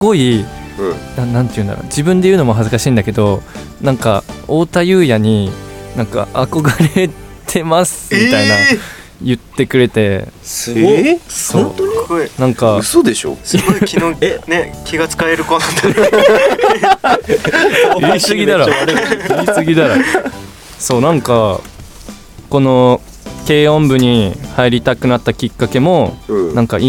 ごい、なんていうんだろう、自分で言うのも恥ずかしいんだけど、なんか太田裕也になんか憧れてますみたいな言ってくれて、 すごい。 そう本当になんか嘘でしょ。 すごい昨日ね気が使える子なんだね。 言い過ぎだろ言い過ぎだろ。そうなんかこの軽音部に入りたくなったきっかけも、なんか